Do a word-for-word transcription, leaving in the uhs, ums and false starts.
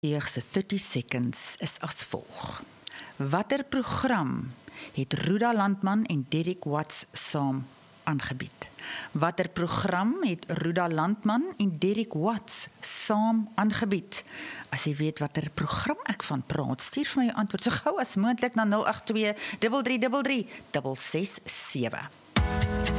Eeg se thirty seconds is as volg. Watter program het Ruda Landman en Derek Watts saam aangebied? Watter program het Ruda Landman en Derek Watts saam aangebied? As jy weet watter program ek van praat, stuur vir my jou antwoord so gou as moontlik na nul agt twee, drie drie drie, drie ses ses sewe.